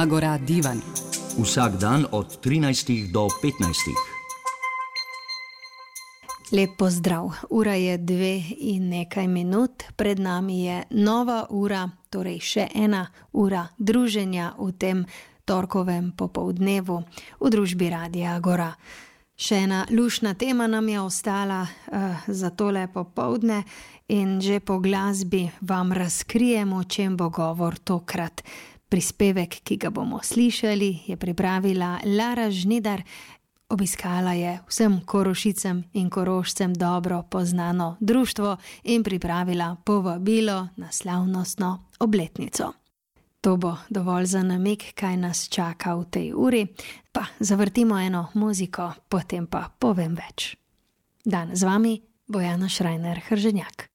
Agora Divan. Vsak dan od 13 do 15. Lep pozdrav. Ura je 2 in nekaj minut. Pred nami je nova ura, torej še ena ura druženja v tem torkovem popoldnevu v družbi Radia Agora. Še ena luštna tema nam je ostala za tole popoldne in že po glasbi vam razkrijemo, o čem bo govor tokrat. Prispevek, ki ga bomo slišali, je pripravila Lara Žnidar. Obiskala je vsem Korošicam in Korošcem dobro poznano društvo in pripravila povabilo na slavnostno obletnico. To bo dovolj za namig, kaj nas čaka v tej uri, pa zavrtimo eno muziko, potem pa povem več. Dan z vami Bojana Šrajner Hrženjak.